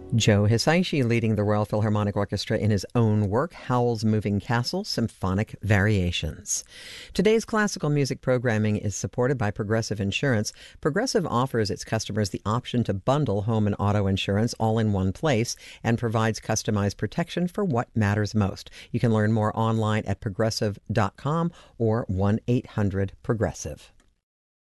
Joe Hisaishi leading the Royal Philharmonic Orchestra in his own work, Howl's Moving Castle Symphonic Variations. Today's classical music programming is supported by Progressive Insurance. Progressive offers its customers the option to bundle home and auto insurance all in one place and provides customized protection for what matters most. You can learn more online at progressive.com or 1-800-PROGRESSIVE.